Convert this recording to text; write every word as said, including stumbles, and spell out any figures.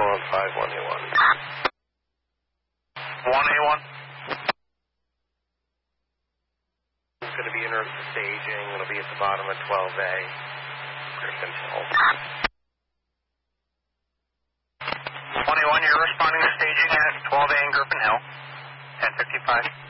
on five one A one. one A one. It's going to be in route to staging. It'll be at the bottom of twelve A. Griffin Hill. one A one, you're responding to staging at twelve A in Griffin Hill. ten fifty-five.